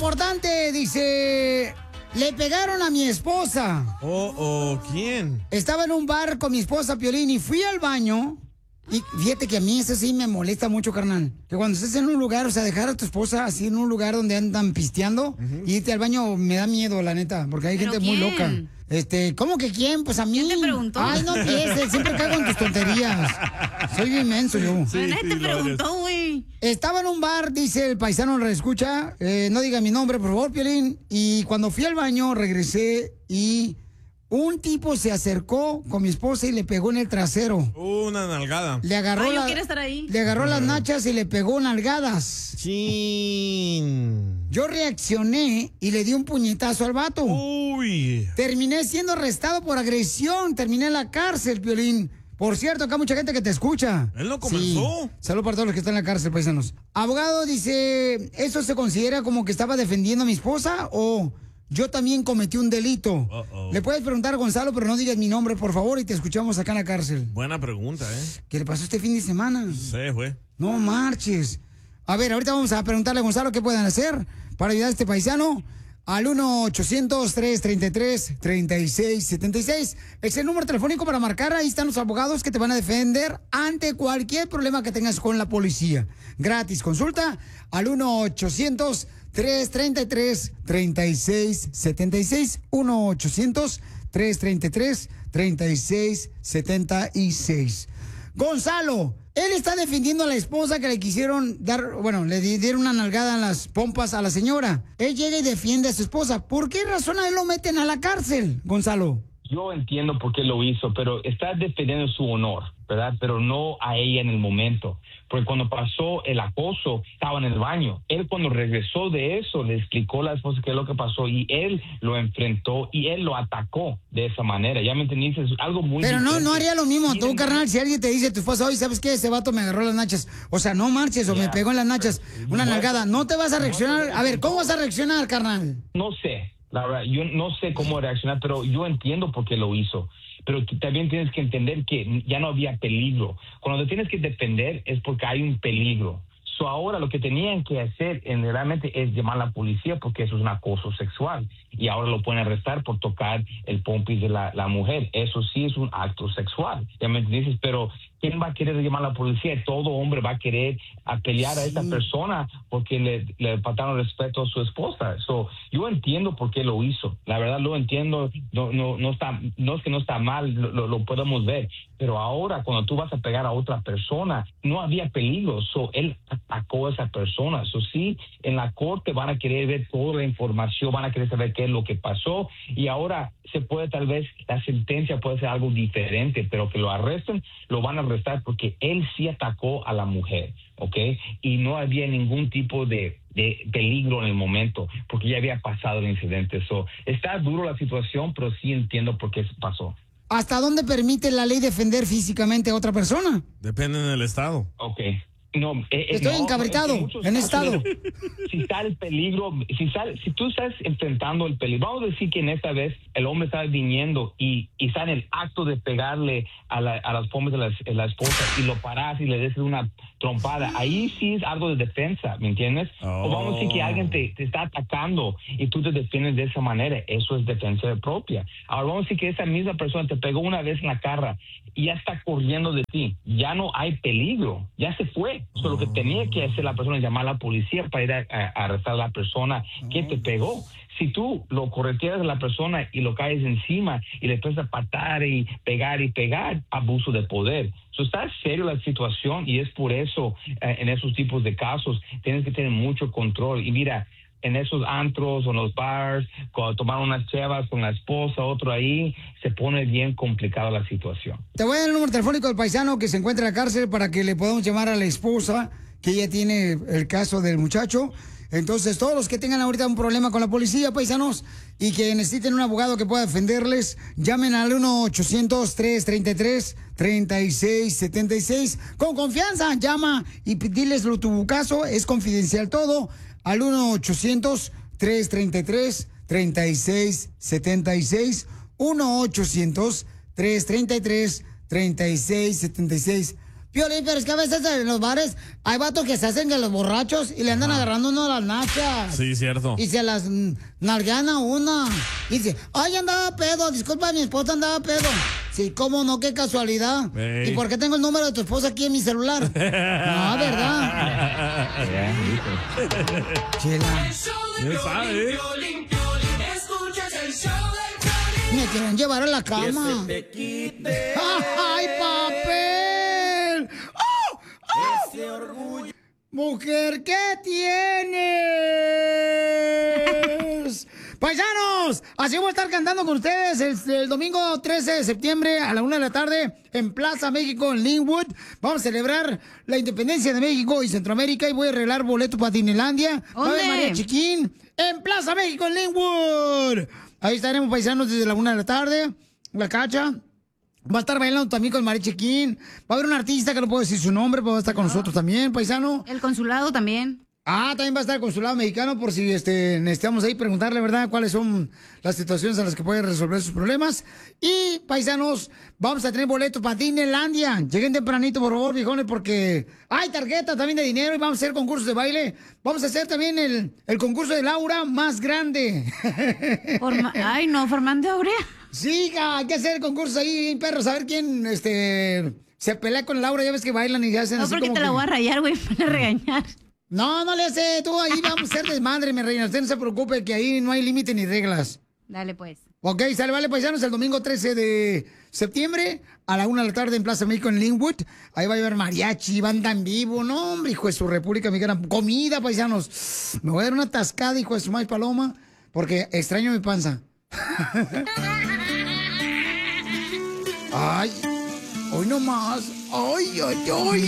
importante, dice... Le pegaron a mi esposa. ¿Quién? Estaba en un bar con mi esposa, Piolín, y fui al baño. Y fíjate que a mí eso sí me molesta mucho, carnal. Que cuando estés en un lugar, o sea, dejar a tu esposa así en un lugar donde andan pisteando y irte al baño me da miedo, la neta, porque hay gente muy loca. ¿Cómo que quién? Pues a mí. ¿Quién te preguntó? Ay, no empieces, siempre caigo en tus tonterías. Soy bien menso yo. Sí, nadie te preguntó, güey. Estaba en un bar, dice el paisano, lo escucha. No diga mi nombre, por favor, Piolín. Y cuando fui al baño, regresé y un tipo se acercó con mi esposa y le pegó en el trasero. Una nalgada. Le agarró, yo quiero estar ahí. Le agarró las nachas y le pegó nalgadas. Chin. Yo reaccioné y le di un puñetazo al vato. Uy. Terminé siendo arrestado por agresión. Terminé en la cárcel, Piolín. Por cierto, acá hay mucha gente que te escucha. Él no comenzó. Sí. Saludos para todos los que están en la cárcel, paisanos. Abogado, dice, ¿eso se considera como que estaba defendiendo a mi esposa o yo también cometí un delito? Le puedes preguntar a Gonzalo, pero no digas mi nombre, por favor, y te escuchamos acá en la cárcel. Buena pregunta, ¿Qué le pasó este fin de semana? Se fue. No marches. A ver, ahorita vamos a preguntarle a Gonzalo qué pueden hacer para ayudar a este paisano. Al 1-800-333-3676. Es el número telefónico para marcar. Ahí están los abogados que te van a defender ante cualquier problema que tengas con la policía. Gratis. Consulta al 1-800-333-3676. 1-800-333-3676. Gonzalo, él está defendiendo a la esposa que le quisieron dar, bueno, le dieron una nalgada en las pompas a la señora. Él llega y defiende a su esposa. ¿Por qué razón a él lo meten a la cárcel, Gonzalo? Yo entiendo por qué lo hizo, pero está defendiendo su honor, ¿verdad? Pero no a ella en el momento. Porque cuando pasó el acoso, estaba en el baño. Él cuando regresó de eso, le explicó a la esposa qué es lo que pasó y él lo enfrentó y él lo atacó de esa manera. ¿Ya me entendiste? Es algo muy Pero diferente. no haría lo mismo tú, carnal, si alguien te dice, tu esposa, oye, ¿sabes qué? Ese vato me agarró las nachas. O sea, no marches o me pegó en las nachas una nalgada. ¿No te vas a reaccionar? A ver, ¿cómo vas a reaccionar, carnal? No sé. La verdad, yo no sé cómo reaccionar, pero yo entiendo por qué lo hizo. Pero también tienes que entender que ya no había peligro. Cuando te tienes que defender es porque hay un peligro. So ahora lo que tenían que hacer realmente es llamar a la policía porque eso es un acoso sexual. Y ahora lo pueden arrestar por tocar el pompis de la mujer. Eso sí es un acto sexual. Ya me dices, pero ¿quién va a querer llamar a la policía? Todo hombre va a querer pelear a esta persona porque le faltaron respeto a su esposa. So, yo entiendo por qué lo hizo. La verdad lo entiendo. No es que no está mal, lo podemos ver. Pero ahora cuando tú vas a pegar a otra persona, no había peligro. So, él atacó a esa persona. So, sí, en la corte van a querer ver toda la información, van a querer saber qué es lo que pasó. Y ahora se puede, tal vez, la sentencia puede ser algo diferente, pero que lo arresten, lo van a arrestar porque él sí atacó a la mujer, ¿ok? Y no había ningún tipo de peligro en el momento, porque ya había pasado el incidente. So, está duro la situación, pero sí entiendo por qué pasó. ¿Hasta dónde permite la ley defender físicamente a otra persona? Depende del estado. Ok. No, estoy encabritado en estado. Si está el peligro, si tú estás enfrentando el peligro, vamos a decir que en esta vez el hombre está viniendo y está en el acto de pegarle a las pompas de la esposa y lo paras y le des una trompada, ahí sí es algo de defensa, ¿me entiendes? O vamos a decir que alguien te está atacando y tú te defiendes de esa manera, eso es defensa propia. Ahora vamos a decir que esa misma persona te pegó una vez en la cara y ya está corriendo de ti, ya no hay peligro, ya se fue. So, lo que tenía que hacer la persona es llamar a la policía para ir a arrestar a la persona que te pegó. Si tú lo correteas a la persona y lo caes encima y le empiezas a patar y pegar, abuso de poder. So, está serio la situación y es por eso en esos tipos de casos tienes que tener mucho control. Y mira, en esos antros o en los bars, cuando toman unas chevas con la esposa, otro ahí, se pone bien complicada la situación. Te voy a dar el número telefónico del paisano que se encuentra en la cárcel para que le podamos llamar a la esposa, que ella tiene el caso del muchacho. Entonces, todos los que tengan ahorita un problema con la policía, paisanos, y que necesiten un abogado que pueda defenderles, llamen al 1-800-333-3676. Con confianza, llama y diles tu caso, es confidencial todo, al 1-800-333-3676. 1-800-333-3676. Piolín, pero es que a veces en los bares hay vatos que se hacen que los borrachos y le andan agarrando uno las nachas. Sí, cierto. Y se las nalguean a una. Y dice, ay, andaba pedo, disculpa, mi esposa andaba pedo. Sí, cómo no, qué casualidad. Ey. ¿Y por qué tengo el número de tu esposa aquí en mi celular? No, ¿verdad? Chela. ¿Quién sabe? Me quieren llevar a la cama. ¡Ay, papel! ¡Oh! ¡Oh! Ese orgullo. Mujer, ¿qué tienes? Paisanos, así voy a estar cantando con ustedes el domingo 13 de septiembre a la 1 de la tarde en Plaza México, en Linwood. Vamos a celebrar la independencia de México y Centroamérica y voy a arreglar boleto para Disneylandia. Va a haber María Chiquín en Plaza México, en Linwood. Ahí estaremos, paisanos, desde la 1 de la tarde. La Cacha va a estar bailando también con María Chiquín. Va a haber un artista que no puedo decir su nombre, pero va a estar con nosotros también, paisano. El consulado también. También va a estar el consulado mexicano por si necesitamos ahí preguntarle, ¿verdad?, cuáles son las situaciones en las que puede resolver sus problemas. Y, paisanos, vamos a tener boletos para Disneylandia. Lleguen tempranito, por favor, viejones, porque hay tarjetas también de dinero y vamos a hacer concursos de baile. Vamos a hacer también el concurso de Laura más grande. Ay, no, Fernando Aurea. Sí, hay que hacer concursos ahí, perros, a ver quién se pelea con Laura. Ya ves que bailan y hacen no, así porque como te que... la voy a rayar, güey, para regañar. No, no le hace, tú ahí vamos a hacer desmadre, mi reina. Usted no se preocupe, que ahí no hay límite ni reglas. Dale, pues. Ok, sale, vale, paisanos, el domingo 13 de septiembre a la 1 de la tarde en Plaza México en Linwood. Ahí va a haber mariachi, banda en vivo. No, hombre, hijo de su República Mexicana. Comida, paisanos. Me voy a dar una tascada, hijo de su maíz paloma, porque extraño mi panza. Ay, hoy nomás. Ay, ay, ay.